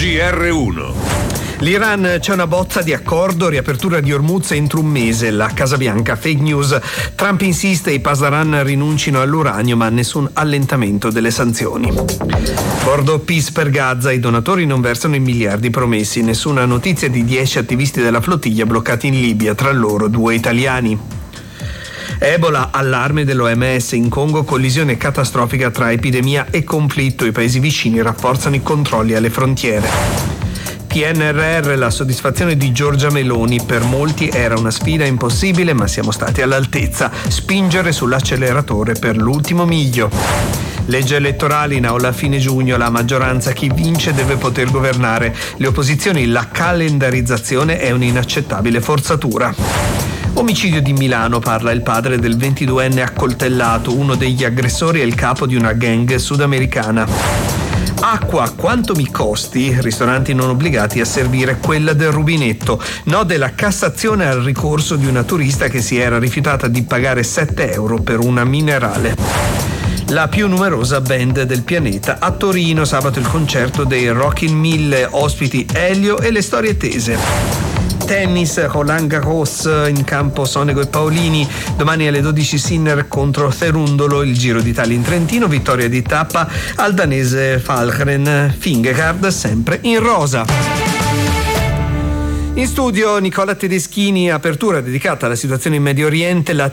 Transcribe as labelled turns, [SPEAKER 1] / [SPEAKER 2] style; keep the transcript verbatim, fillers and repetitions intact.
[SPEAKER 1] G R uno.
[SPEAKER 2] L'Iran, c'è una bozza di accordo, riapertura di Hormuz entro un mese. La Casa Bianca, fake news. Trump insiste, i Pasdaran rinuncino all'uranio, ma nessun allentamento delle sanzioni. Bordo peace per Gaza, i donatori non versano i miliardi promessi. Nessuna notizia di dieci attivisti della flottiglia bloccati in Libia, tra loro due italiani. Ebola, allarme dell'O M S in Congo, collisione catastrofica tra epidemia e conflitto. I paesi vicini rafforzano i controlli alle frontiere. P N R R, la soddisfazione di Giorgia Meloni. Per molti era una sfida impossibile, ma siamo stati all'altezza. Spingere sull'acceleratore per l'ultimo miglio. Legge elettorale in aula a fine giugno, la maggioranza, chi vince deve poter governare. Le opposizioni, la calendarizzazione è un'inaccettabile forzatura. Omicidio di Milano, parla il padre del ventiduenne accoltellato. Uno degli aggressori è il capo di una gang sudamericana. Acqua, quanto mi costi? Ristoranti non obbligati a servire quella del rubinetto. No della Cassazione al ricorso di una turista che si era rifiutata di pagare sette euro per una minerale. La più numerosa band del pianeta. A Torino sabato il concerto dei Rockin' Mille, ospiti Elio e le storie tese. Tennis, Roland Garros, in campo Sonego e Paolini. Domani alle dodici Sinner contro Cerundolo, il Giro d'Italia in Trentino, vittoria di tappa al danese Falkren. Fingergaard sempre in rosa. In studio Nicola Tedeschini, apertura dedicata alla situazione in Medio Oriente. La